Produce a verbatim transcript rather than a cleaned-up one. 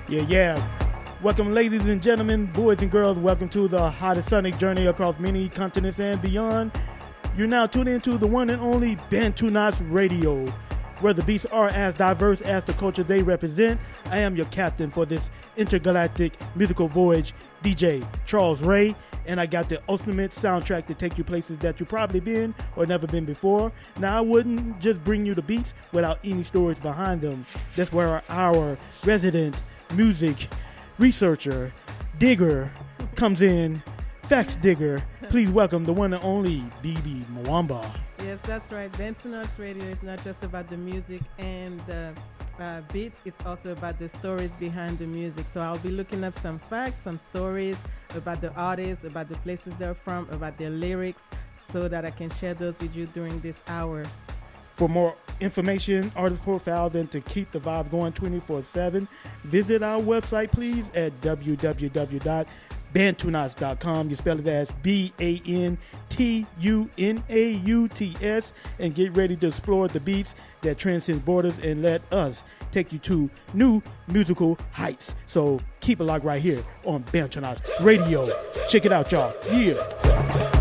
Yeah, yeah. Welcome, ladies and gentlemen, boys and girls. Welcome to the hottest sonic journey across many continents and beyond. You're now tuned into the one and only Bantu Knots Radio, where the beats are as diverse as the culture they represent. I am your captain for this intergalactic musical voyage, D J Charles Ray, and I got the ultimate soundtrack to take you places that you've probably been or never been before. Now, I wouldn't just bring you the beats without any stories behind them. That's where our resident music researcher, digger, comes in. Facts digger. Please welcome the one and only B B Mwamba. Yes, that's right. Bantu Knots Radio is not just about the music and the uh, beats. It's also about the stories behind the music. So I'll be looking up some facts, some stories about the artists, about the places they're from, about their lyrics, so that I can share those with you during this hour. For more information, artist profiles, and to keep the vibe going twenty-four seven, visit our website, please, at w w w dot bantu knots dot com. You spell it as B A N T U N A U T S, and get ready to explore the beats that transcend borders and let us take you to new musical heights. So keep it locked right here on Bantu Knots Radio. Check it out, y'all. Yeah.